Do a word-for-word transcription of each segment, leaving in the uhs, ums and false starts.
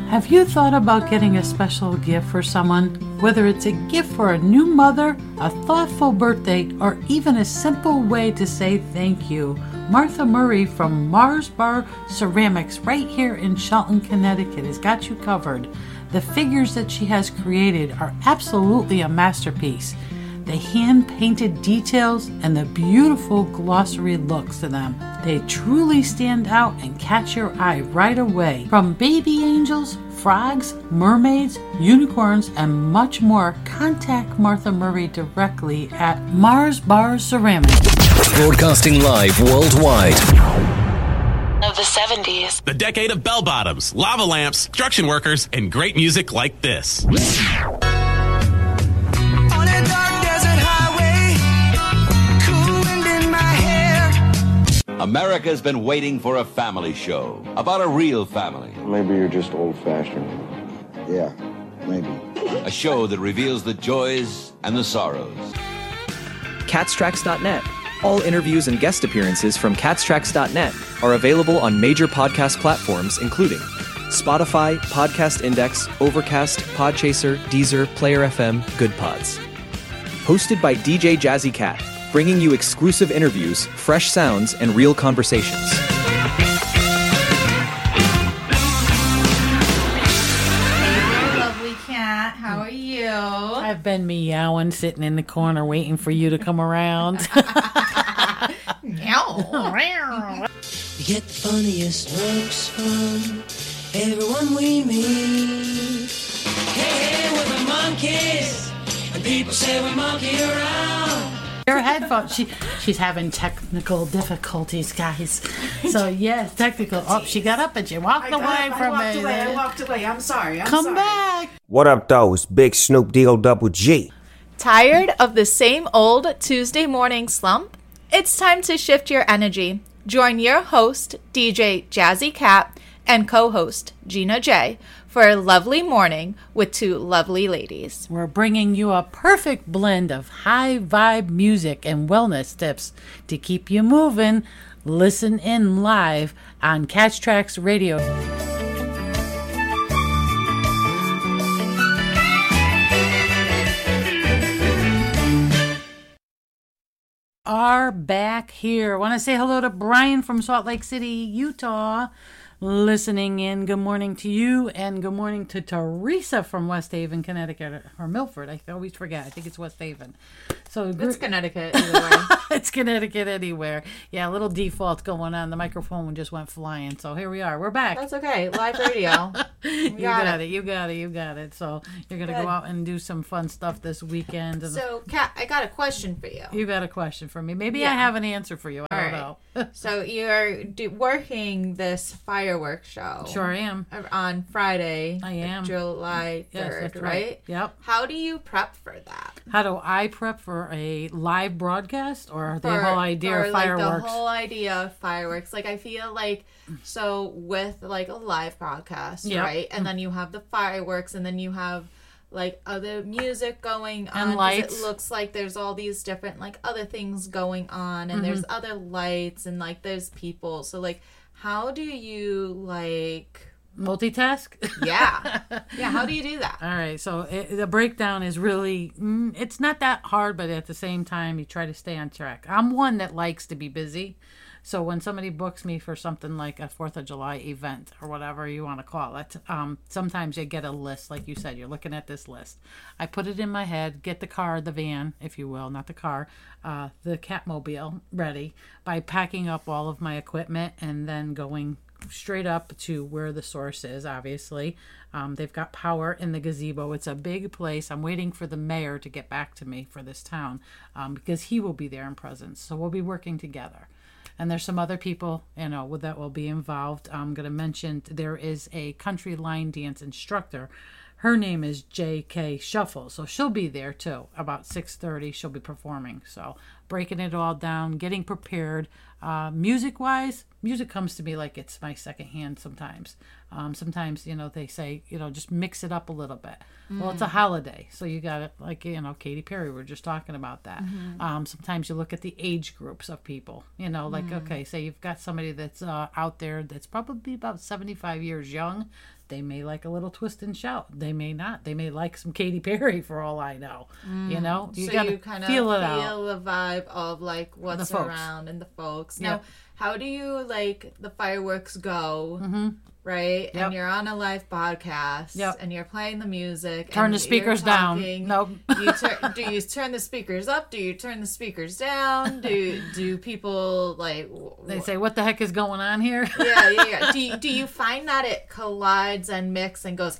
Have you thought about getting a special gift for someone? Whether it's a gift for a new mother, a thoughtful birthday, or even a simple way to say thank you, Martha Murray from Mars Bar Ceramics right here in Shelton, Connecticut has got you covered. The figures that she has created are absolutely a masterpiece. The hand-painted details and the beautiful glossary looks to them. They truly stand out and catch your eye right away. From baby angels, frogs, mermaids, unicorns, and much more, contact Martha Murray directly at Mars Bar Ceramics. Broadcasting live worldwide. Of the seventies. The decade of bell-bottoms, lava lamps, construction workers, and great music like this. America's been waiting for a family show about a real family. Maybe you're just old-fashioned. Yeah, maybe. A show that reveals the joys and the sorrows. Cats Tracks dot net. All interviews and guest appearances from Cats Tracks dot net are available on major podcast platforms including Spotify, Podcast Index, Overcast, Podchaser, Deezer, Player F M, Good Pods. Hosted by D J Jazzy Cat, bringing you exclusive interviews, fresh sounds, and real conversations. Hey, lovely cat. How are you? I've been meowing, sitting in the corner, waiting for you to come around. Meow. We get the funniest looks from everyone we meet. Hey, hey, we're the monkeys, and people say we monkey around. Her headphones. She she's having technical difficulties, guys. So yes, technical. Oh, she got up and she walked I away got, from I walked me. away. I walked away. I'm sorry. I'm Come sorry. back. What up, though? It's Big Snoop D O Double G. Tired of the same old Tuesday morning slump? It's time to shift your energy. Join your host, D J Jazzy Cat, and co-host, Gina J, for a lovely morning with two lovely ladies. We're bringing you a perfect blend of high vibe music and wellness tips to keep you moving. Listen in live on Catch Tracks Radio. Are back here. I want to say hello to Brian from Salt Lake City, Utah, listening in. Good morning to you, and good morning to Teresa from West Haven, Connecticut, or Milford. I always forget. I think it's West Haven. So It's Connecticut either way. It's Connecticut anywhere. Yeah, a little default going on. The microphone just went flying. So here we are. We're back. That's okay. Live radio. You got got it. it. You got it. You got it. So you're going to Good. go out and do some fun stuff this weekend. And So, Kat, I got a question for you. you got a question for me. Maybe Yeah. I have an answer for you. I All don't right. know. So you're do, working this fireworks show. Sure I am. On Friday. I am. July third, Yes, that's right? right. Yep. How do you prep for that? How do I prep for a live broadcast or the For- whole idea or, of like, fireworks? the whole idea of fireworks. Like, I feel like, so with like a live broadcast, Yep. right? And then you have the fireworks, and then you have like other music going on. And 'cause lights. It looks like there's all these different like other things going on, and there's Mm-hmm. other lights, and like there's people. So like, how do you like? Multitask? Yeah, yeah. How do you do that? All right, so it, the breakdown is really, mm, it's not that hard, but at the same time, you try to stay on track. I'm one that likes to be busy. So when somebody books me for something like a fourth of July event or whatever you want to call it, um, sometimes you get a list, like you said, you're looking at this list. I put it in my head, get the car, the van, if you will, not the car, uh, the Catmobile ready by packing up all of my equipment and then going straight up to where the source is. Obviously, um, they've got power in the gazebo. It's a big place. I'm waiting for the mayor to get back to me for this town, um, because he will be there in presence, so we'll be working together. And there's some other people, you know, that will be involved. I'm going to mention there is a country line dance instructor. Her name is J K Shuffle, so she'll be there too. About six thirty, she'll be performing. So breaking it all down, getting prepared. Uh, music-wise, music comes to me like it's my second hand sometimes. Um, sometimes, you know, they say, you know, just mix it up a little bit. Mm. Well, it's a holiday, so you got it, like, you know, Katy Perry, we were just talking about that. Mm-hmm. Um, sometimes you look at the age groups of people, you know, like, mm. okay, say you've got somebody that's uh, out there that's probably about seventy-five years young. They may like a little twist and shout. They may not. They may like some Katy Perry for all I know. Mm. You know, you so gotta you kind of feel feel, it out. the vibe of like what's around and the folks. Now, yep. how do you like the fireworks go? Mm-hmm. Right, Yep. and you're on a live podcast, Yep. and you're playing the music. Turn and the speakers you're down. talking. Nope. you tur- do you turn the speakers up? Do you turn the speakers down? Do do people like? W- They say, "What the heck is going on here?" Yeah, yeah, yeah. Do you, do you find that it collides and mix and goes?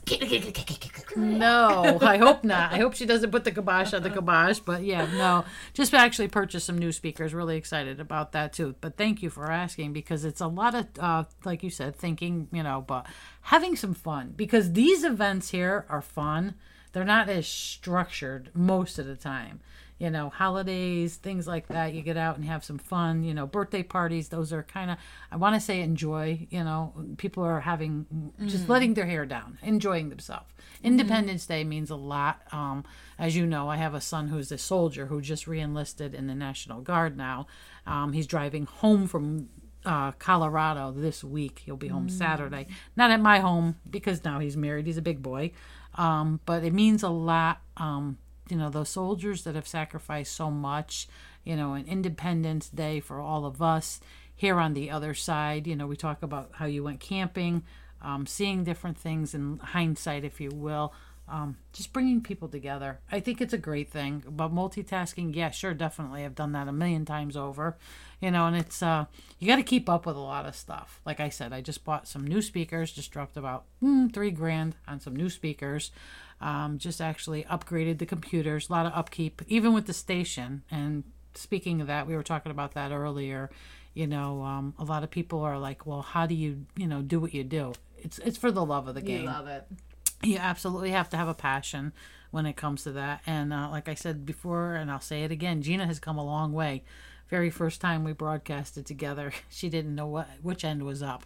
No, I hope not. I hope she doesn't put the kibosh on the kibosh. But yeah, no. Just actually purchased some new speakers. Really excited about that too. But thank you for asking, because it's a lot of, uh, like you said, thinking, you know, but having some fun, because these events here are fun. They're not as structured most of the time. You know, holidays, things like that, you get out and have some fun. You know, birthday parties, those are kind of, I want to say enjoy, you know, people are having, just mm. letting their hair down, enjoying themselves. Mm. Independence Day means a lot. Um, as you know, I have a son who's a soldier who just re-enlisted in the National Guard now. Um, he's driving home from uh, Colorado this week. He'll be home mm. Saturday. Not at my home, because now he's married. He's a big boy. Um, but it means a lot. Um, you know, those soldiers that have sacrificed so much, you know, an Independence Day for all of us here on the other side. You know, we talk about how you went camping, um, seeing different things in hindsight, if you will, um, just bringing people together. I think it's a great thing. But multitasking, yeah, sure, definitely. I've done that a million times over, you know, and it's, uh, you got to keep up with a lot of stuff. Like I said, I just bought some new speakers, just dropped about mm, three grand on some new speakers. Um, just actually upgraded the computers, a lot of upkeep, even with the station. And speaking of that, we were talking about that earlier. You know, um, a lot of people are like, well, how do you, you know, do what you do? It's it's for the love of the game. You love it. You absolutely have to have a passion when it comes to that. And uh, like I said before, and I'll say it again, Gina has come a long way. Very first time we broadcasted together, she didn't know what which end was up.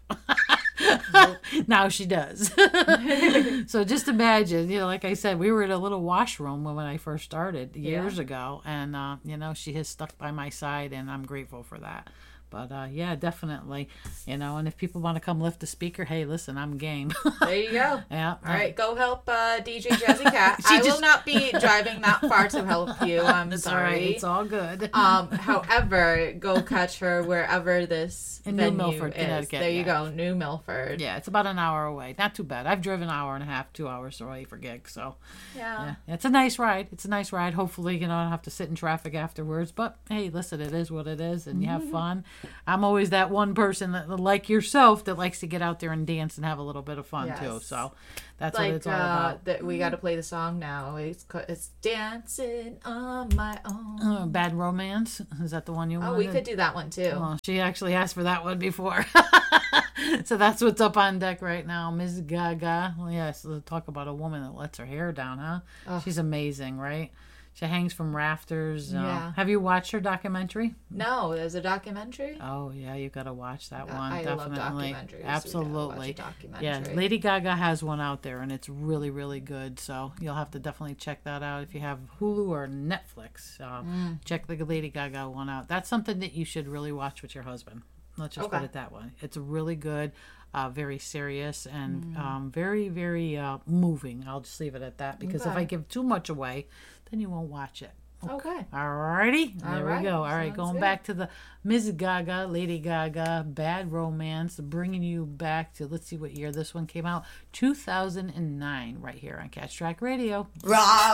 Now she does. So just imagine, you know, like I said, we were in a little washroom when I first started years yeah. ago, and uh, you know, she has stuck by my side, and I'm grateful for that. But uh, yeah, definitely, you know, and if people want to come lift a speaker, hey, listen, I'm game. There you go. Yeah. All right, go help uh, D J Jazzy Cat. I just... will not be driving that far to help you. I'm it's sorry. All right. It's all good. Um, however, go catch her wherever this in venue New Milford, is. Connecticut. There you yeah. go, New Milford. Yeah, it's about an hour away. Not too bad. I've driven an hour and a half, two hours away for gigs. So yeah. yeah, it's a nice ride. It's a nice ride. Hopefully, you know, I don't have to sit in traffic afterwards. But hey, listen, it is what it is, and you have fun. I'm always that one person that, like yourself, that likes to get out there and dance and have a little bit of fun yes. too. So that's like, what it's all uh, about. That we got to play the song now. It's it's dancing on my own. Uh, Bad Romance, is that the one you wanted? Oh, we could do that one too. Oh, she actually asked for that one before. So that's what's up on deck right now. Miz Gaga. Well, yes, let's talk about a woman that lets her hair down, huh? Oh. She's amazing, right? She hangs from rafters. Uh, yeah. Have you watched her documentary? No, there's a documentary. Oh yeah, you got to watch that uh, one. I Definitely. love documentaries. Absolutely. So documentary. Yeah, Lady Gaga has one out there, and it's really, really good. So you'll have to definitely check that out if you have Hulu or Netflix. Uh, mm. Check the Lady Gaga one out. That's something that you should really watch with your husband. Let's just okay. put it that way. It's really good. Uh, very serious and mm. um, very, very uh, moving. I'll just leave it at that, because okay. if I give too much away, then you won't watch it. Okay. All righty. There All we right. go. All right. Sounds Going good. back to the Miz Gaga, Lady Gaga, Bad Romance, bringing you back to, let's see what year this one came out. two thousand nine, right here on Catch Track Radio. Rah!